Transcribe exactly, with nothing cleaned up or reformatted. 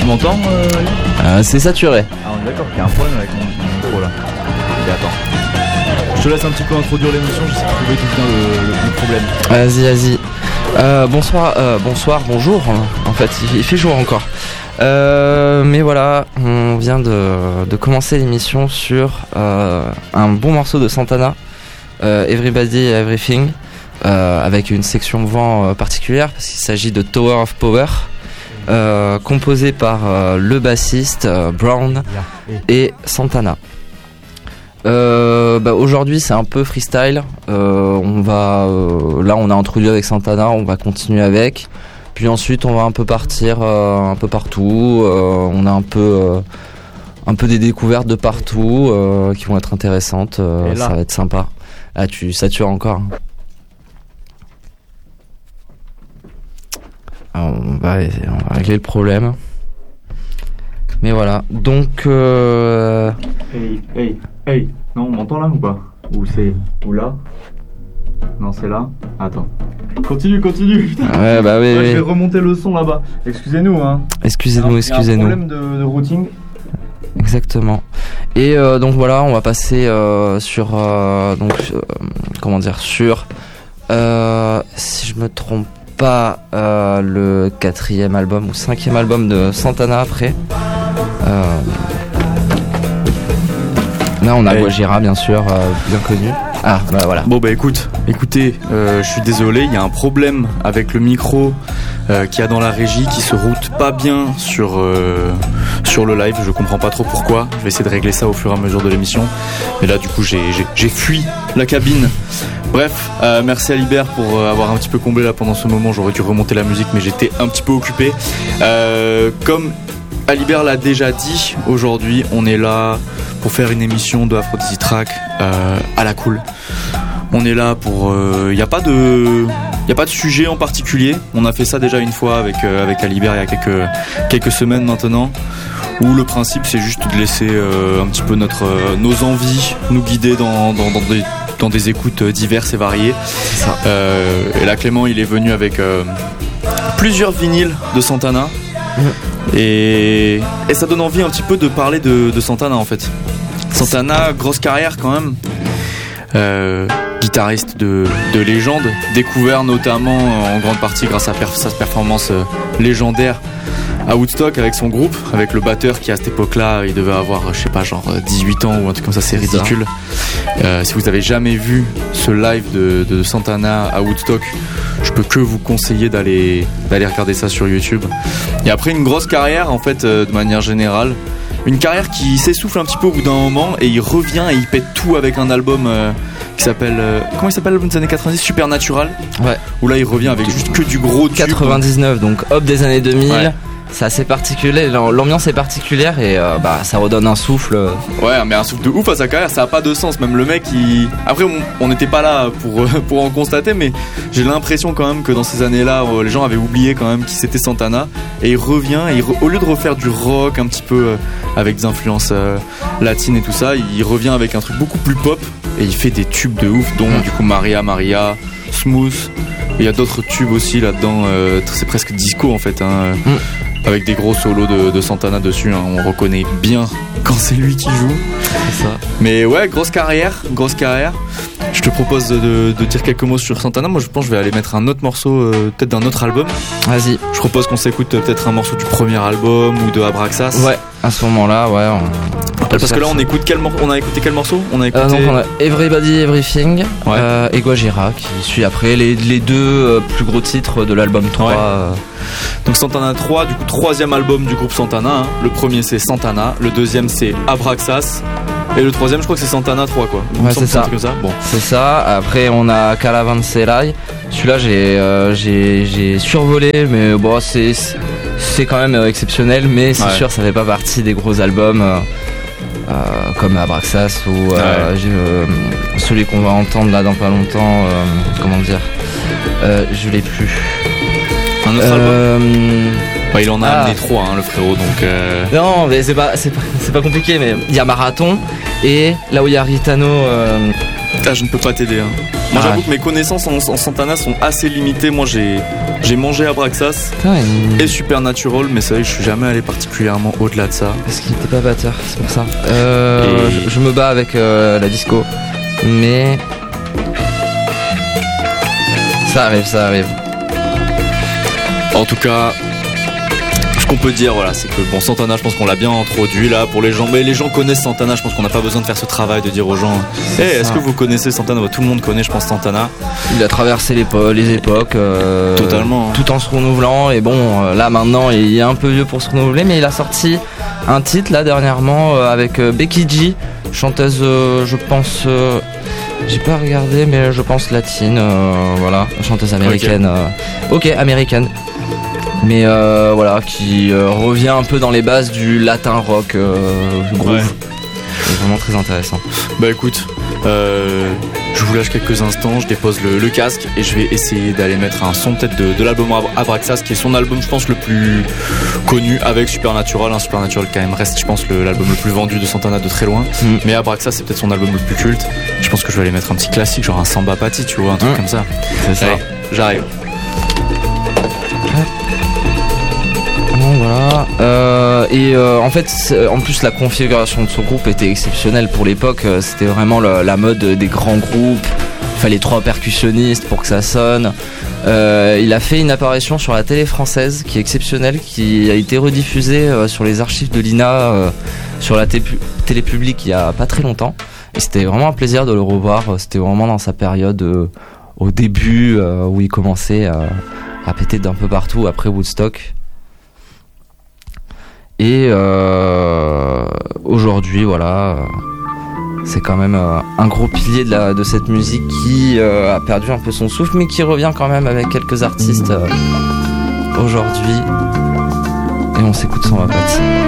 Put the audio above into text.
m'entends euh, euh, C'est saturé. Ah on est d'accord qu'il y a un problème avec mon, mon micro là. Ok, attends. Je te laisse un petit peu introduire l'émission, j'essaie de trouver tout bien le, le, le problème. Vas-y, vas-y. Euh, bonsoir, euh, bonsoir, bonjour. En fait, il, il fait jour encore. Euh, mais voilà, on vient de, de commencer l'émission sur euh, un bon morceau de Santana, euh, Everybody Everything, euh, avec une section vent euh, particulière parce qu'il s'agit de Tower of Power, euh, composé par euh, le bassiste euh, Brown et Santana. Euh, bah aujourd'hui c'est un peu freestyle. Euh, on va euh, là on a introduit avec Santana, on va continuer avec. Puis ensuite on va un peu partir euh, un peu partout. Euh, on a un peu euh, un peu des découvertes de partout euh, qui vont être intéressantes. Euh, ça va être sympa. Ah tu satures encore. Hein. Alors, on va on va régler le problème. Mais voilà donc. Euh... Hey hey hey. Non on m'entend là ou pas? Ou c'est ou là? Non c'est là. Attends. Continue, continue. Putain. Ouais, bah oui, ouais, oui. Je vais remonter le son là-bas. Excusez-nous, hein. Excusez-nous, excusez-nous. Il y a un problème de, de routing. Exactement. Et euh, donc voilà, on va passer euh, sur euh, donc euh, comment dire sur euh, si je me trompe pas euh, le quatrième album ou cinquième album de Santana après. Euh, là, on a hey. Guajira bien sûr, euh, bien connu. Ah bah voilà. Bon bah écoute, écoutez, euh, je suis désolé, il y a un problème avec le micro euh, qu'il y a dans la régie qui se route pas bien sur euh, sur le live. Je comprends pas trop pourquoi. Je vais essayer de régler ça au fur et à mesure de l'émission. Mais là du coup j'ai j'ai, j'ai fui la cabine. Bref, euh, merci à Libert pour euh, avoir un petit peu comblé là pendant ce moment. J'aurais dû remonter la musique mais j'étais un petit peu occupé. Euh, comme Alibert l'a déjà dit, aujourd'hui on est là pour faire une émission de Aphrodisiac Track euh, à la cool. On est là pour... Il euh, n'y a pas de... Il a pas de sujet en particulier. On a fait ça déjà une fois avec, euh, avec Alibert il y a quelques, quelques semaines maintenant. Où le principe c'est juste de laisser euh, un petit peu notre, euh, nos envies nous guider dans, dans, dans, des, dans des écoutes diverses et variées. C'est ça. Euh, et là Clément il est venu avec euh, plusieurs vinyles de Santana. Mmh. Et, et ça donne envie un petit peu de parler de, de Santana en fait. Santana, grosse carrière quand même, euh, guitariste de, de légende, découvert notamment en grande partie grâce à perf- sa performance euh, légendaire à Woodstock avec son groupe, avec le batteur qui à cette époque-là il devait avoir je sais pas genre dix-huit ans ou un truc comme ça, c'est ridicule. Euh, si vous avez jamais vu ce live de, de Santana à Woodstock, je peux que vous conseiller d'aller, d'aller regarder ça sur YouTube. Et après une grosse carrière en fait euh, de manière générale, une carrière qui s'essouffle un petit peu au bout d'un moment et il revient et il pète tout avec un album euh, qui s'appelle euh, comment il s'appelle l'album des années quatre-vingt-dix, Supernatural. Ouais. Où là il revient avec juste que du gros tube. quatre-vingt-dix-neuf donc hop des années deux mille. Ouais. C'est assez particulier, l'ambiance est particulière et euh, bah ça redonne un souffle. Ouais, mais un souffle de ouf à sa carrière, ça a pas de sens. Même le mec, il... après on n'était pas là pour pour en constater, mais j'ai l'impression quand même que dans ces années-là, les gens avaient oublié quand même qui c'était Santana et il revient et il re... au lieu de refaire du rock un petit peu avec des influences euh, latines et tout ça, il revient avec un truc beaucoup plus pop et il fait des tubes de ouf, dont mmh. du coup Maria Maria, Smooth. Il y a d'autres tubes aussi là-dedans, euh, c'est presque disco en fait. Hein. Mmh. Avec des gros solos de, de Santana dessus, hein. On reconnaît bien quand c'est lui qui joue. C'est ça. Mais ouais, grosse carrière, grosse carrière. Je te propose de, de dire quelques mots sur Santana. Moi je pense que je vais aller mettre un autre morceau, euh, peut-être d'un autre album. Vas-y. Je propose qu'on s'écoute euh, peut-être un morceau du premier album ou de Abraxas. Ouais, à ce moment-là, ouais. On... Parce que là on écoute quel mor- on a écouté quel morceau? On a écouté. Euh, donc on a Everybody Everything, ouais. euh, et Guajira qui suit après les, les deux euh, plus gros titres de l'album trois. Ouais. Euh... Donc Santana trois, du coup troisième album du groupe Santana. Hein. Le premier c'est Santana, le deuxième c'est Abraxas. Et le troisième je crois que c'est Santana trois quoi. Ouais c'est ça. Comme ça. Bon. C'est ça. Après on a Caravanserai. Celui-là j'ai, euh, j'ai, j'ai survolé mais bon c'est, c'est quand même exceptionnel mais c'est ouais. sûr ça fait pas partie des gros albums. Euh... Euh, comme Abraxas ou euh, ouais. euh, celui qu'on va entendre là dans pas longtemps, euh, comment dire, euh, je l'ai plus. Un autre euh, album. Ouais, il en a ah. amené trois, hein, le frérot. Donc euh... non, mais c'est pas, c'est pas, c'est pas compliqué. Mais il y a Marathon et là où il y a Ritano, euh, Ah, je ne peux pas t'aider. Hein. Moi, Ah. j'avoue que mes connaissances en, en Santana sont assez limitées. Moi, j'ai, j'ai mangé Abraxas Putain, il- et Supernatural, mais c'est vrai que je suis jamais allé particulièrement au-delà de ça. Parce qu'il était pas batteur, c'est pour ça. Euh, Et- je, je me bats avec euh, la disco, mais ça arrive, ça arrive. En tout cas, ce qu'on peut dire, voilà, c'est que bon, Santana, je pense qu'on l'a bien introduit là pour les gens. Mais les gens connaissent Santana. Je pense qu'on n'a pas besoin de faire ce travail de dire aux gens. Eh, est-ce ça. que vous connaissez Santana? Tout le monde connaît, je pense, Santana. Il a traversé les, po- les époques, euh, Totalement. tout en se renouvelant. Et bon, euh, là maintenant, il est un peu vieux pour se renouveler, mais il a sorti un titre là dernièrement euh, avec euh, Becky G, chanteuse, euh, je pense. euh, J'ai pas regardé, mais je pense latine, euh, voilà, chanteuse américaine. euh, ok, américaine. Mais euh, voilà, qui euh, revient un peu dans les bases du latin rock, euh, groove. Ouais. C'est vraiment très intéressant. Bah écoute, euh, je vous lâche quelques instants, je dépose le, le casque et je vais essayer d'aller mettre un son peut-être de, de l'album Ab- Abraxas, qui est son album, je pense, le plus connu avec Supernatural. Hein. Supernatural quand même reste, je pense, le- l'album le plus vendu de Santana de très loin. Mm. Mais Abraxas, c'est peut-être son album le plus culte. Je pense que je vais aller mettre un petit classique, genre un Samba Patti, tu vois, un truc Mm. comme ça. C'est ça. Allez, j'arrive. Bon, voilà. Euh, et euh, en fait, c'est- en plus, la configuration de son groupe était exceptionnelle pour l'époque. Euh, C'était vraiment le- la mode des grands groupes. Il fallait trois percussionnistes pour que ça sonne. Euh, il a fait une apparition sur la télé française qui est exceptionnelle, qui a été rediffusée euh, sur les archives de l'I N A, euh, sur la té- télé publique il y a pas très longtemps. Et c'était vraiment un plaisir de le revoir. C'était vraiment dans sa période euh, au début euh, où il commençait à, à péter d'un peu partout après Woodstock. Et euh, aujourd'hui, voilà, euh, c'est quand même euh, un gros pilier de, la, de cette musique qui euh, a perdu un peu son souffle, mais qui revient quand même avec quelques artistes euh, aujourd'hui. Et on s'écoute sans va pas.